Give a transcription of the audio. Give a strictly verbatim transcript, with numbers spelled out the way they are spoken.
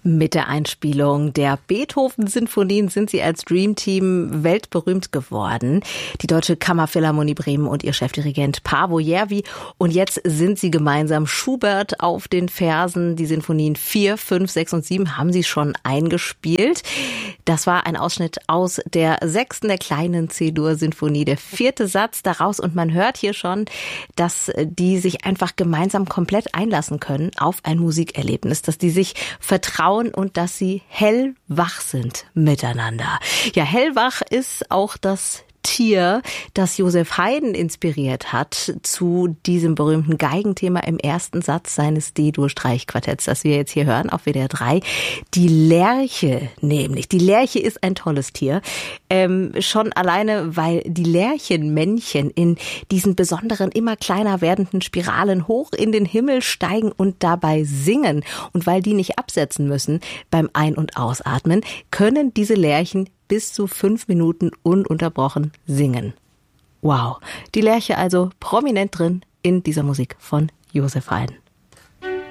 Mit der Einspielung der Beethoven-Sinfonien sind sie als Dream Team weltberühmt geworden. Die Deutsche Kammerphilharmonie Bremen und ihr Chefdirigent Paavo Järvi. Und jetzt sind sie gemeinsam Schubert auf den Fersen. Die Sinfonien vier, fünf, sechs und sieben haben sie schon eingespielt. Das war ein Ausschnitt aus der sechsten der kleinen C-Dur-Sinfonie, der vierte Satz daraus. Und man hört hier schon, dass die sich einfach gemeinsam komplett einlassen können auf ein Musikerlebnis, dass die sich vertrauen und dass sie hellwach sind miteinander. Ja, hellwach ist auch das Tier, das Josef Haydn inspiriert hat zu diesem berühmten Geigenthema im ersten Satz seines D-Dur-Streichquartetts, das wir jetzt hier hören auf W D R drei. Die Lerche nämlich. Die Lerche ist ein tolles Tier. Ähm, schon alleine, weil die Lerchenmännchen in diesen besonderen, immer kleiner werdenden Spiralen hoch in den Himmel steigen und dabei singen. Und weil die nicht absetzen müssen beim Ein- und Ausatmen, können diese Lerchen bis zu fünf Minuten ununterbrochen singen. Wow. Die Lerche also prominent drin in dieser Musik von Josef Haydn.